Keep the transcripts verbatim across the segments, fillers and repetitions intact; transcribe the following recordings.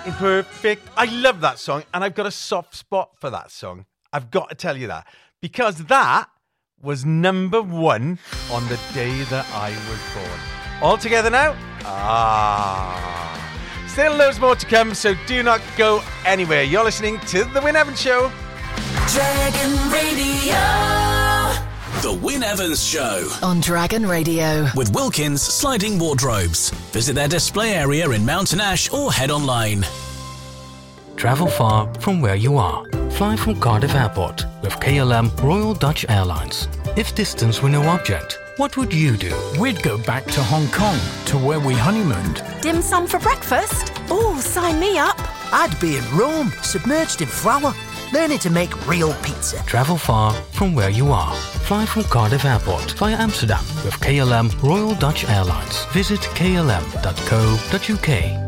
Perfect. I love that song, and I've got a soft spot for that song. I've got to tell you that. Because that was number one on the day that I was born. All together now? Ah. Still loads more to come, so do not go anywhere. You're listening to The Wyn Evans Show. Dragon Radio. The Wyn Evans Show on Dragon Radio with Wilkins Sliding Wardrobes. Visit their display area in Mountain Ash or head online. Travel far from where you are. Fly from Cardiff Airport with K L M Royal Dutch Airlines. If distance were no object, what would you do? We'd go back to Hong Kong, to where we honeymooned. Dim sum for breakfast? Oh, sign me up. I'd be in Rome, submerged in flour, learning to make real pizza. Travel far from where you are. Fly from Cardiff Airport via Amsterdam with K L M Royal Dutch Airlines. Visit k l m dot co dot u k.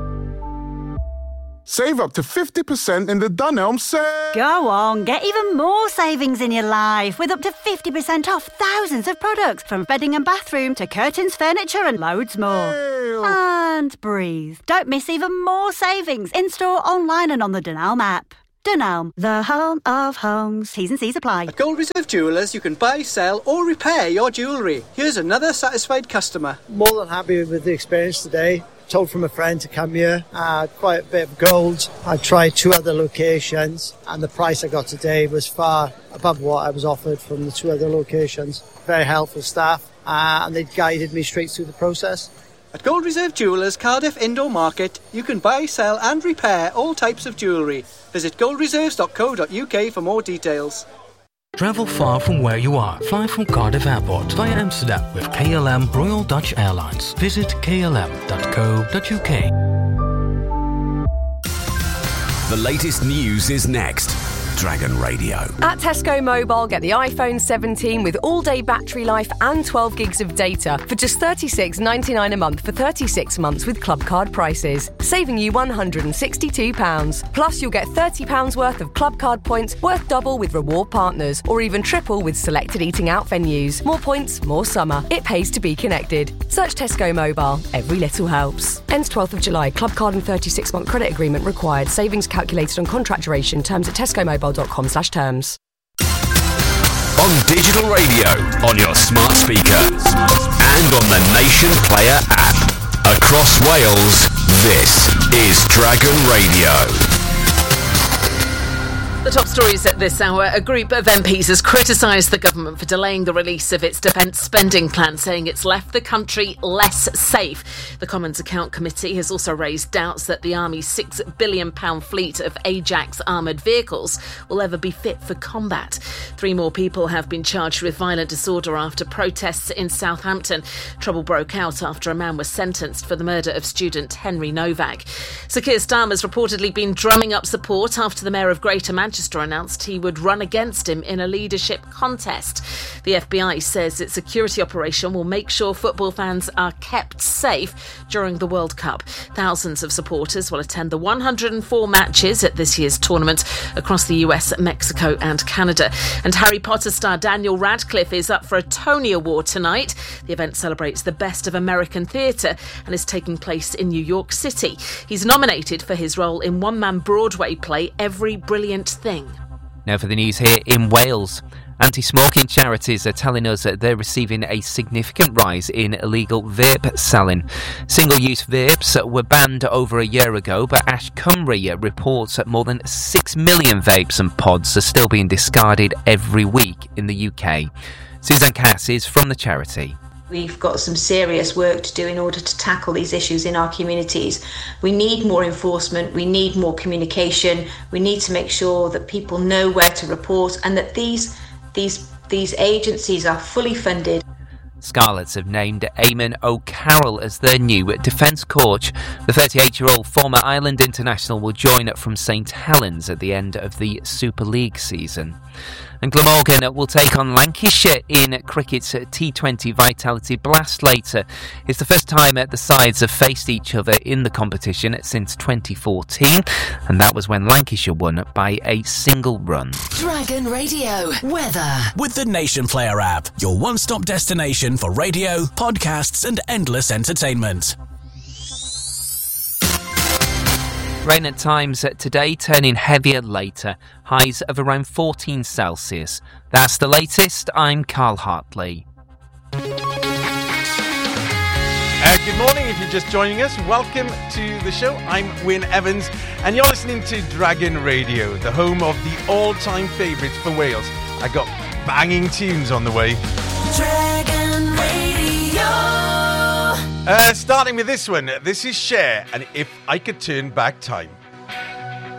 Save up to fifty percent in the Dunelm sale. Go on, get even more savings in your life with up to fifty percent off thousands of products from bedding and bathroom to curtains, furniture and loads more. Ew. And breathe. Don't miss even more savings in-store, online and on the Dunelm app. Dunelm, the home of homes. T's and C's apply. At Gold Reserve Jewellers, you can buy, sell or repair your jewellery. Here's another satisfied customer. More than happy with the experience today. Told from a friend to come here. Uh, quite a bit of gold. I tried two other locations and the price I got today was far above what I was offered from the two other locations. Very helpful staff uh, and they guided me straight through the process. At Gold Reserve Jewellers, Cardiff Indoor Market, you can buy, sell and repair all types of jewellery. Visit gold reserves dot co dot u k for more details. Travel far from where you are. Fly from Cardiff Airport via Amsterdam with K L M Royal Dutch Airlines. Visit k l m dot co dot u k. The latest news is next. Dragon Radio. At Tesco Mobile, get the iPhone seventeen with all-day battery life and twelve gigs of data for just thirty-six pounds ninety-nine a month for thirty-six months with Club Card prices, saving you one hundred sixty-two pounds. Plus, you'll get thirty pounds worth of Club Card points worth double with reward partners, or even triple with selected eating out venues. More points, more summer. It pays to be connected. Search Tesco Mobile. Every little helps. Ends twelfth of July. Club Card and thirty-six month credit agreement required. Savings calculated on contract duration. Terms at tesco mobile dot com slash terms. On digital radio, on your smart speaker, and on the Nation Player app. Across Wales, this is Dragon Radio. The top stories at this hour. A group of M Ps has criticised the government for delaying the release of its defence spending plan, saying it's left the country less safe. The Commons Account Committee has also raised doubts that the Army's six billion pounds fleet of Ajax armoured vehicles will ever be fit for combat. Three more people have been charged with violent disorder after protests in Southampton. Trouble broke out after a man was sentenced for the murder of student Henry Novak. Sir Keir Starmer's reportedly been drumming up support after the Mayor of Greater Manchester Manchester announced he would run against him in a leadership contest. The F B I says its security operation will make sure football fans are kept safe during the World Cup. Thousands of supporters will attend the one hundred four matches at this year's tournament across the U S, Mexico and Canada. And Harry Potter star Daniel Radcliffe is up for a Tony Award tonight. The event celebrates the best of American theatre and is taking place in New York City. He's nominated for his role in one-man Broadway play Every Brilliant Thing. Now for the news here in Wales. Anti-smoking charities are telling us that they're receiving a significant rise in illegal vape selling. Single-use vapes were banned over a year ago, but Ash Cymru reports that more than six million vapes and pods are still being discarded every week in the U K. Suzanne Cass is from the charity. We've got some serious work to do in order to tackle these issues in our communities. We need more enforcement, we need more communication, we need to make sure that people know where to report and that these these these agencies are fully funded. Scarlets have named Eamon O'Carroll as their new defence coach. The thirty-eight-year-old former Ireland international will join from St Helens at the end of the Super League season. And Glamorgan will take on Lancashire in cricket's T twenty Vitality Blast later. It's the first time the sides have faced each other in the competition since twenty fourteen, and that was when Lancashire won by a single run. Dragon Radio weather with the Nation Player app, your one-stop destination for radio, podcasts and endless entertainment. Rain at times today, turning heavier later. Highs of around fourteen Celsius. That's the latest. I'm Carl Hartley. Uh, good morning if you're just joining us. Welcome to the show. I'm Wyn Evans and you're listening to Dragon Radio, the home of the all-time favourites for Wales. I got banging tunes on the way. Dragon Radio. Uh, starting with this one. This is Cher and If I Could Turn Back Time.